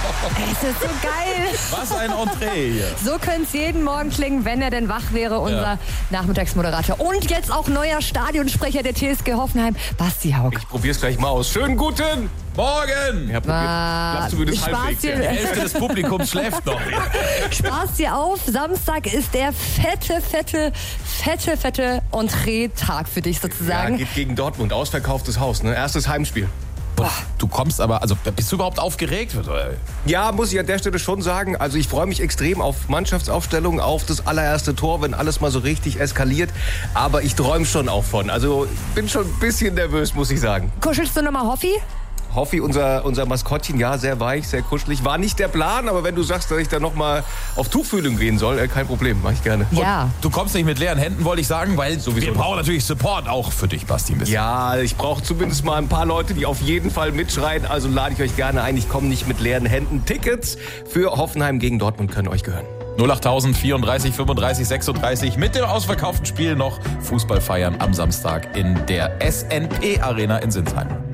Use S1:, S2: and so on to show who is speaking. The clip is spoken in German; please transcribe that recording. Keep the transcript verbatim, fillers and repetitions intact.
S1: Es ist so geil.
S2: Was ein Entree hier.
S1: So könnte es jeden Morgen klingen, wenn er denn wach wäre, unser ja. Nachmittagsmoderator. Und jetzt auch neuer Stadionsprecher der T S G Hoffenheim, Basti Haug.
S3: Ich probier's gleich mal aus. Schönen guten Morgen! Ja,
S1: probiert.
S3: Zumindest halbwegs.
S2: Die Hälfte des Publikums schläft noch.
S1: Spaß dir auf. Samstag ist der fette, fette, fette, fette Entree-Tag für dich sozusagen.
S3: Ja, geht gegen Dortmund. Ausverkauftes Haus, ne? Erstes Heimspiel.
S2: Boah. Du kommst aber, also bist du überhaupt aufgeregt?
S3: Ja, muss ich an der Stelle schon sagen. Also ich freue mich extrem auf Mannschaftsaufstellung, auf das allererste Tor, wenn alles mal so richtig eskaliert. Aber ich träume schon auch von. Also bin schon ein bisschen nervös, muss ich sagen.
S1: Kuschelst du nochmal Hoffi?
S3: Hoffi, unser, unser Maskottchen, ja, sehr weich, sehr kuschelig. War nicht der Plan, aber wenn du sagst, dass ich da nochmal auf Tuchfühlung gehen soll, äh, kein Problem, mach ich gerne.
S1: Ja.
S2: Und du kommst nicht mit leeren Händen, wollte ich sagen, weil
S3: Sowieso
S2: wir brauchen natürlich Support auch für dich, Basti, ein bisschen.
S3: Ja, ich brauche zumindest mal ein paar Leute, die auf jeden Fall mitschreien. Also lade ich euch gerne ein. Ich komme nicht mit leeren Händen. Tickets für Hoffenheim gegen Dortmund können euch gehören.
S2: null acht vierunddreißig fünfunddreißig sechsunddreißig mit dem ausverkauften Spiel noch Fußball feiern am Samstag in der S N P Arena in Sinsheim.